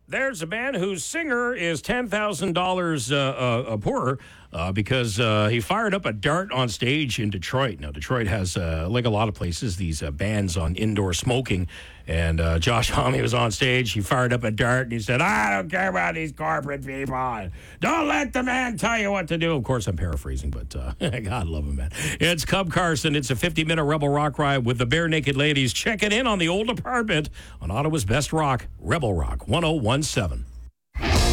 There's a band whose singer is $10,000 poorer because he fired up a dart on stage in Detroit. Now, Detroit has, like a lot of places, these bans on indoor smoking. And Josh Homme was on stage. He fired up a dart and he said, I don't care about these corporate people. Don't let the man tell you what to do. Of course, I'm paraphrasing, but God love him, man. It's Cub Carson. It's a 50-minute Rebel Rock ride with the Bare Naked Ladies. Checking in on the old apartment on Ottawa's Best Rock, Rebel Rock 1017.